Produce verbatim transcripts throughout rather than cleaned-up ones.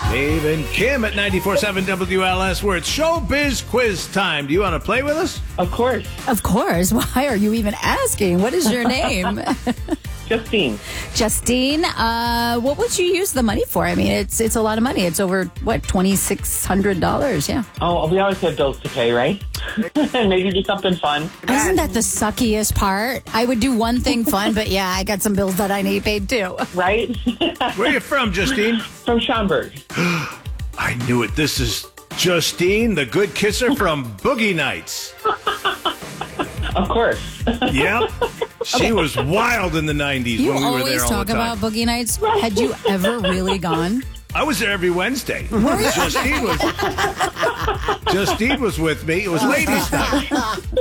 Dave and Kim at ninety-four point seven W L S, where it's Showbiz Quiz time. Do you want to play with us? Of course. Of course. Why are you even asking? What is your name? Justine. Justine, uh, what would you use the money for? I mean, it's it's a lot of money. It's over, what, twenty-six hundred dollars, yeah. Oh, we always have bills to pay, right? Maybe do something fun. Isn't that the suckiest part? I would do one thing fun, but yeah, I got some bills that I need paid too. Right? Where are you from, Justine? From Schaumburg. I knew it. This is Justine, the good kisser from Boogie Nights. Of course. Yep. She was wild in the nineties You when we were there always all talk the time. about Boogie Nights. Had you ever really gone? I was there every Wednesday. Justine was Justine was with me. It was ladies' night.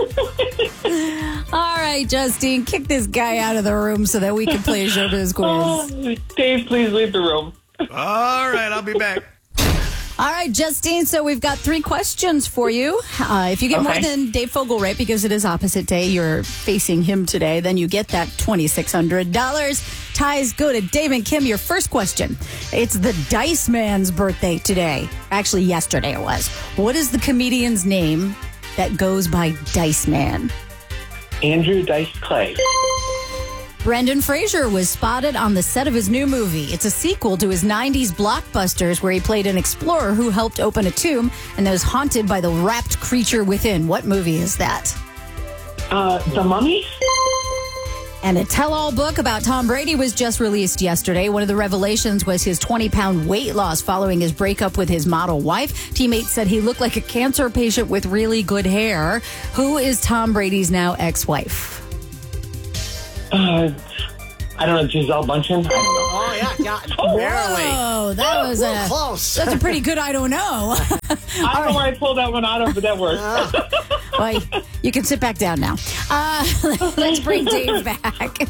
All right, Justine, kick this guy out of the room so that we can play a Showbiz Quiz. Oh, Dave, please leave the room. All right, I'll be back. All right, Justine, so we've got three questions for you. Uh, if you get Okay. more than Dave Fogle right, because it is opposite day, you're facing him today, then you get that twenty-six hundred dollars. Ties go to Dave and Kim. Your first question. It's the Dice Man's birthday today. Actually, yesterday it was. What is the comedian's name that goes by Dice Man? Andrew Dice Clay. Brendan Fraser was spotted on the set of his new movie. It's a sequel to his nineties blockbusters where he played an explorer who helped open a tomb and was haunted by the wrapped creature within. What movie is that? Uh, the Mummy? And a tell-all book about Tom Brady was just released yesterday. One of the revelations was his twenty-pound weight loss following his breakup with his model wife. Teammates said he looked like a cancer patient with really good hair. Who is Tom Brady's now ex-wife? Uh, I don't know, Giselle Bundchen? I don't know. Oh, yeah, yeah. Barely. Oh, that was a Close. That's a pretty good I don't know. I don't know where I pulled that one out of, but that worked. Well, you can sit back down now. Uh, let's bring Dave back.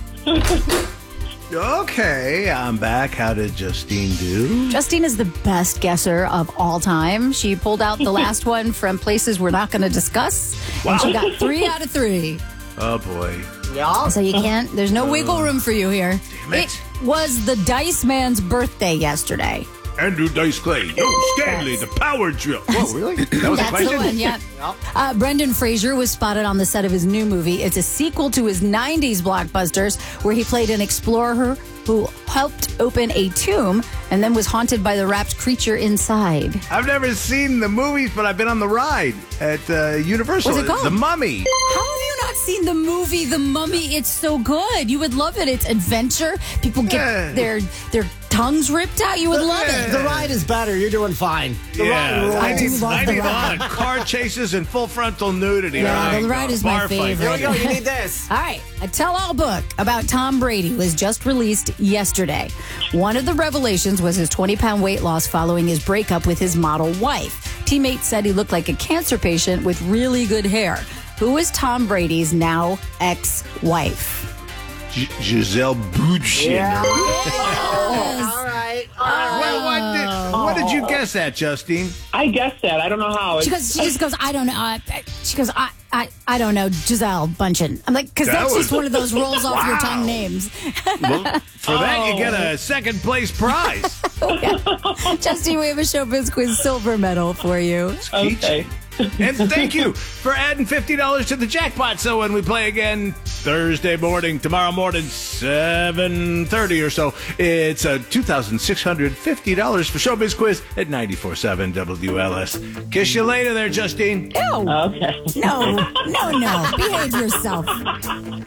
Okay, I'm back. How did Justine do? Justine is the best guesser of all time. She pulled out the last one from places we're not going to discuss, and she got three out of three. Oh, boy. Yeah. So you can't, there's no wiggle room for you here. Damn it. It was the Dice Man's birthday yesterday. Andrew Dice Clay. Yo, Stanley, the power drill. Whoa, really? That was a That's question? the one, yeah. Uh, Brendan Fraser was spotted on the set of his new movie. It's a sequel to his nineties blockbusters where he played an explorer who helped open a tomb and then was haunted by the wrapped creature inside. I've never seen the movies, but I've been on the ride at uh, Universal. What's it called? The Mummy. How have you not seen the movie The Mummy? It's so good. You would love it. It's adventure. People get Yeah. their their tongues ripped out. You would love it. The ride is better. You're doing fine. The ride rules. I do love I the need ride. on car chases and full frontal nudity. Yeah, All right, the ride is my bar fight. favorite. Here we go. You need this. All right, a tell-all book about Tom Brady was just released yesterday. One of the revelations was his twenty-pound weight loss following his breakup with his model wife. Teammates said he looked like a cancer patient with really good hair. Who is Tom Brady's now ex-wife? G- Giselle Bundchen. Yeah. Yes. All right. Well, what, did, what did you guess at, Justine? I guessed that. I don't know how. She goes. She just goes. I don't know. Uh, she goes. I. I. I don't know. Giselle Bundchen. I'm like, because That that's was- just one of those rolls off your Wow. tongue names. Well, for that, you get a second place prize. Justine, we have a Showbiz Quiz silver medal for you. Okay. And thank you for adding fifty dollars to the jackpot. So when we play again Thursday morning, tomorrow morning, seven thirty or so, it's uh, two thousand six hundred fifty dollars for Showbiz Quiz at ninety-four point seven W L S. Kiss you later there, Justine. Ew. Okay. No. No. No. Behave yourself.